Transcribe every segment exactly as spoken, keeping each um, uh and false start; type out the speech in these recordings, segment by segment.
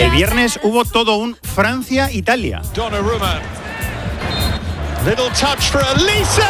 El viernes hubo todo un Francia-Italia. Donnarumma. Little touch for Elise.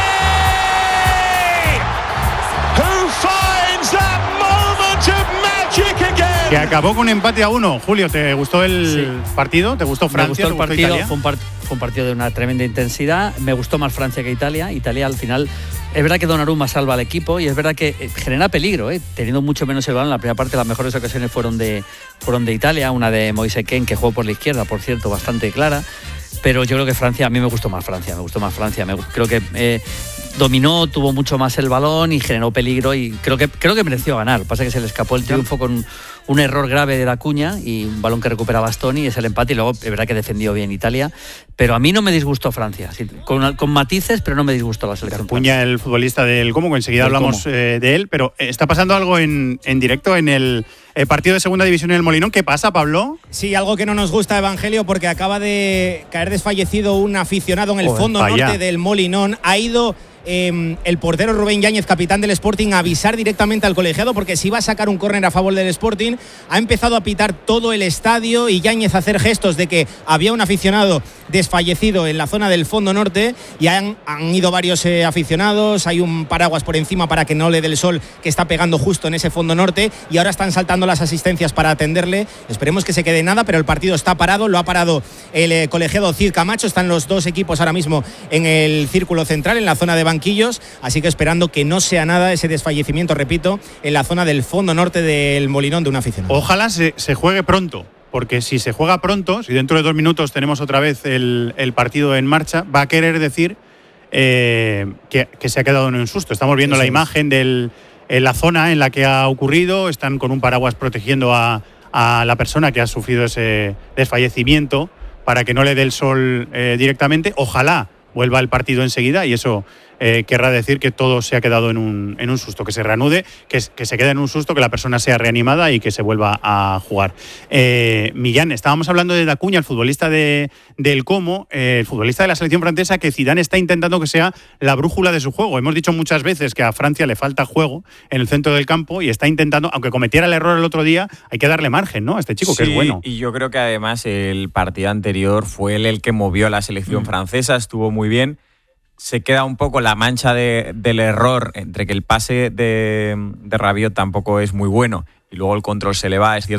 Who finds that moment of magic again? Que acabó con empate a uno. Julio, ¿te gustó el Sí. partido? ¿Te gustó Francia? Me gustó el ¿Te gustó partido, Italia? fue un, part- fue un partido de una tremenda intensidad. Me gustó más Francia que Italia. Italia al final, es verdad que Donnarumma salva al equipo y es verdad que eh, genera peligro, ¿eh? Teniendo mucho menos el balón. En la primera parte las mejores ocasiones fueron de, fueron de Italia, una de Moise Kean, que jugó por la izquierda, por cierto, bastante clara. Pero yo creo que Francia, a mí me gustó más Francia, me gustó más Francia. Me, creo que eh, dominó, tuvo mucho más el balón y generó peligro y creo que, creo que mereció ganar. Lo que pasa es que se le escapó el triunfo con un error grave de Acuña y un balón que recupera Bastoni, es el empate y luego es verdad que defendió bien Italia. Pero a mí no me disgustó Francia, sí, con, con matices, pero no me disgustó la selección. Acuña, el futbolista del Como, que enseguida Del hablamos eh, de él, pero eh, está pasando algo en, en directo en el eh, partido de segunda división en el Molinón. ¿Qué pasa, Pablo? Sí, algo que no nos gusta, Evangelio, porque acaba de caer desfallecido un aficionado en el Joder, fondo vaya. norte del Molinón. Ha ido eh, el portero Rubén Yáñez, capitán del Sporting, a avisar directamente al colegiado porque se iba a sacar un córner a favor del Sporting. Ha empezado a pitar todo el estadio y Yáñez a hacer gestos de que había un aficionado desfallecido en la zona del fondo norte y han, han ido varios eh, aficionados. Hay un paraguas por encima para que no le dé el sol que está pegando justo en ese fondo norte y ahora están saltando las asistencias para atenderle. Esperemos que se quede nada, pero el partido está parado. Lo ha parado el eh, colegiado Cid Camacho. Están los dos equipos ahora mismo en el círculo central, en la zona de banquillos, así que esperando que no sea nada ese desfallecimiento, repito, en la zona del fondo norte del Molinón de un aficionado. Ojalá se, se juegue pronto, porque si se juega pronto, si dentro de dos minutos tenemos otra vez el, el partido en marcha, va a querer decir eh, que, que se ha quedado en un susto. Estamos viendo Eso la es. imagen de la zona en la que ha ocurrido, están con un paraguas protegiendo a, a la persona que ha sufrido ese desfallecimiento para que no le dé el sol eh, directamente. Ojalá vuelva el partido enseguida y eso eh, querrá decir que todo se ha quedado en un, en un susto, que se reanude, que, que se quede en un susto, que la persona sea reanimada y que se vuelva a jugar. Eh, Millán, estábamos hablando de Acuña, el futbolista de, del Como, eh, el futbolista de la selección francesa, que Zidane está intentando que sea la brújula de su juego. Hemos dicho muchas veces que a Francia le falta juego en el centro del campo y está intentando, aunque cometiera el error el otro día, hay que darle margen, ¿no? A este chico, sí, que es bueno. Y yo creo que además el partido anterior fue él el que movió a la selección mm. francesa, estuvo muy bien. Se queda un poco la mancha de, del error entre que el pase de, de Rabiot tampoco es muy bueno y luego el control se le va. Es cierto